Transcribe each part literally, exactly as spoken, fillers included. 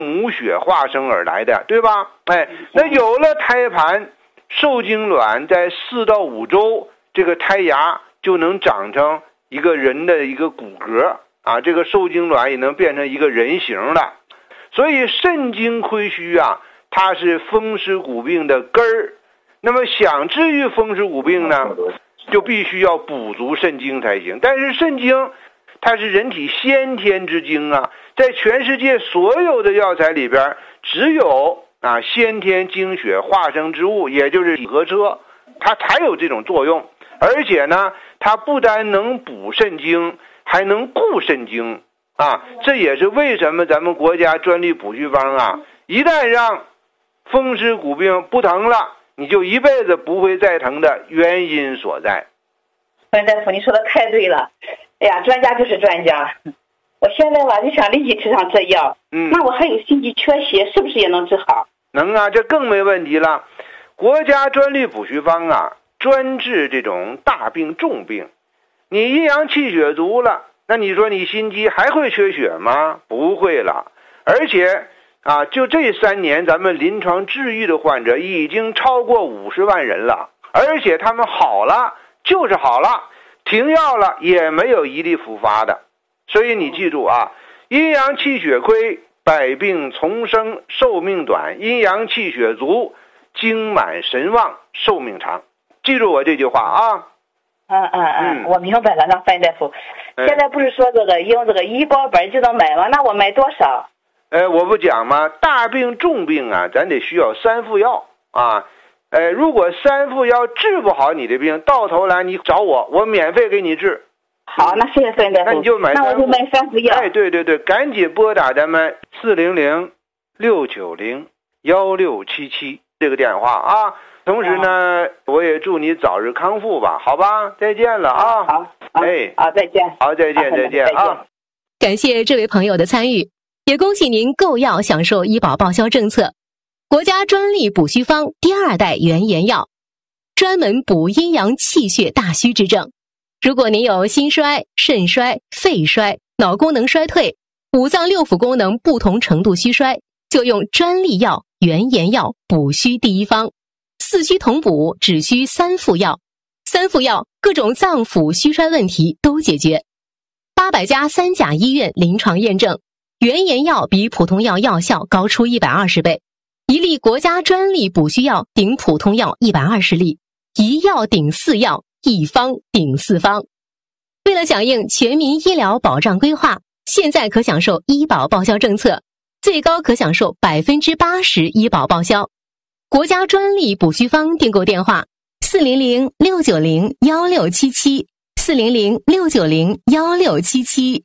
母血化生而来的，对吧？哎，那有了胎盘，受精卵在四到五周，这个胎芽就能长成一个人的一个骨骼啊，这个受精卵也能变成一个人形的。所以肾精亏虚啊，它是风湿骨病的根儿。那么想治愈风湿骨病呢，就必须要补足肾精才行。但是肾精它是人体先天之精啊，在全世界所有的药材里边，只有啊先天精血化生之物，也就是几何车，它才有这种作用。而且呢，它不但能补肾精，还能固肾精啊。这也是为什么咱们国家专利补虚方啊，一旦让风湿骨病不疼了，你就一辈子不会再疼的原因所在。 范大夫，你说的太对了。哎呀，专家就是专家。我现在吧就想立即吃上这药，嗯，那我还有心肌缺血，是不是也能治好？ 能啊，这更没问题了。国家专利补虚方啊，专治这种大病重病。你阴阳气血足了，那你说你心肌还会缺血吗？不会了。而且啊，就这三年咱们临床治愈的患者已经超过五十万人了，而且他们好了就是好了，停药了也没有一例复发的。所以你记住啊，阴阳气血亏，百病丛生，寿命短；阴阳气血足，精满神旺，寿命长。记住我这句话啊。 嗯嗯嗯，我明白了。那范大夫，现在不是说这个用这个医保本就能买吗？那我买多少？ 呃，我不讲吗？大病重病啊，咱得需要三副药啊。呃，如果三副药治不好你的病，到头来你找我，我免费给你治。 好，那谢谢范大夫。 那你就买三副， 那我就买三副药。 哎，对对对，赶紧拨打咱们四零零六九零幺六七七这个电话啊。同时呢，我也祝你早日康复吧，好吧？再见了啊！ 好， 哎， 好，再见。 好，再见，再见啊！ 感谢这位朋友的参与，也恭喜您购药享受医保报销政策。国家专利补虚方第二代原研药，专门补阴阳气血大虚之症。如果您有心衰、肾衰、肺衰、脑功能衰退、五脏六腑功能不同程度虚衰，就用专利药原研药补虚第一方。四虚同补，只需三副药，三副药各种脏腑虚衰问题都解决。八百家三甲医院临床验证，原研药比普通药药效高出一百二十倍，一粒国家专利补虚药顶普通药一百二十粒，一药顶四药，一方顶四方。为了响应全民医疗保障规划，现在可享受医保报销政策，最高可享受百分之八十医保报销。国家专利补虚方订购电话：四零零六九零幺六七七，四零零六九零幺六七七。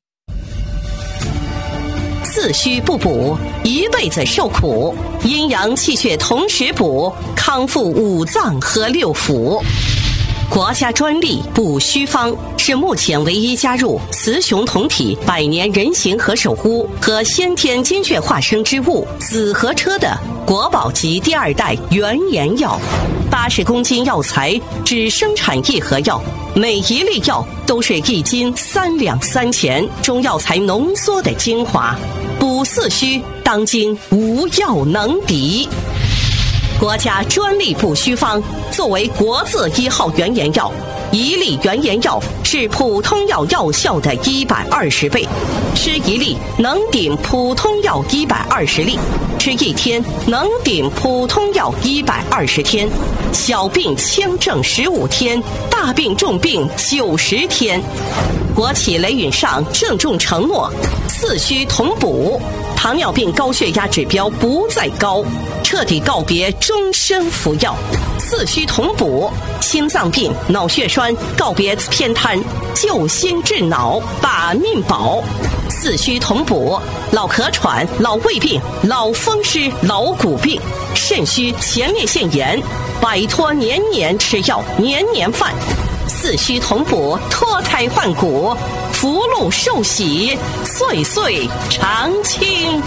四虚不补，一辈子受苦；阴阳气血同时补，康复五脏和六腑。国家专利补虚方是目前唯一加入雌雄同体百年人形和守护和先天精血化生之物紫河车的国宝级第二代原研药。八十公斤药材只生产一盒药，每一粒药都是一斤三两三钱中药材浓缩的精华，补四虚当今无药能敌。国家专利补虚方作为国字一号原研药，一粒原研药是普通药药效的一百二十倍，吃一粒能顶普通药一百二十粒，吃一天能顶普通药一百二十天，小病轻症十五天，大病重病九十天。国企雷允上郑重承诺，四虚同补，糖尿病高血压指标不再高，彻底告别终身服药。四虚同补，心脏病、脑血栓告别偏瘫，救心治脑，把命保。四虚同补，老咳喘、老胃病、老风湿、老骨病，肾虚前列腺炎，摆脱年年吃药、年年犯。四虚同补，脱胎换骨，福禄寿喜，岁岁常青。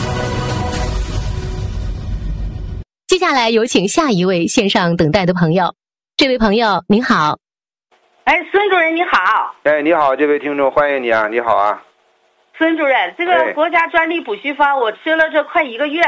接下来有请下一位线上等待的朋友。这位朋友您好。 哎，孙主任你好。 哎，你好，这位听众欢迎你啊，你好啊。 孙主任，这个国家专利补虚方我吃了这快一个月